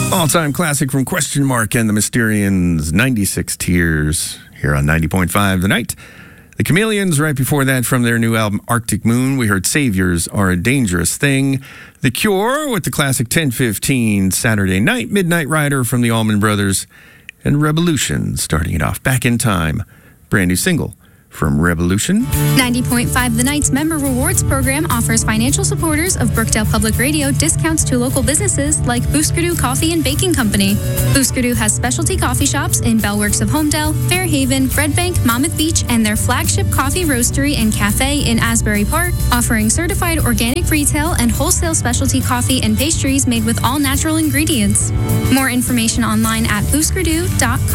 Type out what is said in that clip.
All-time classic from Question Mark and the Mysterians, 96 Tears, here on 90.5 The Night. The Chameleons, right before that, from their new album Arctic Moon, we heard Saviors Are a Dangerous Thing. The Cure with the classic 10:15 Saturday Night, Midnight Rider from the Allman Brothers, and Revolution, starting it off, Back in Time, brand new single from Revolution. 90.5 The Night's Member Rewards Program offers financial supporters of Brookdale Public Radio discounts to local businesses like Booskerdoo Coffee and Baking Company. Booskerdoo has specialty coffee shops in Bellworks of Homedale, Fairhaven, Red Bank, Monmouth Beach, and their flagship coffee roastery and cafe in Asbury Park, offering certified organic retail and wholesale specialty coffee and pastries made with all natural ingredients. More information online at booskerdoo.com.